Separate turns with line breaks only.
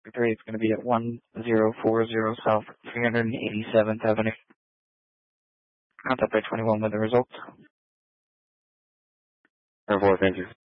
3, it's going to be at 1040 South 387th Avenue. Contact by 21 with the results.
10-4, thank you.